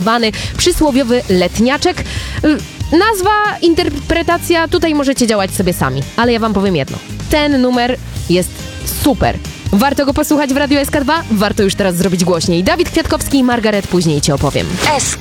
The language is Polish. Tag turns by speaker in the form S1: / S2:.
S1: zwany przysłowiowy letniaczek. Nazwa, interpretacja, tutaj możecie działać sobie sami, ale ja wam powiem jedno. Ten numer jest super. Warto go posłuchać w Radiu SK2? Warto już teraz zrobić głośniej. Dawid Kwiatkowski i Margaret, później ci opowiem.
S2: SK.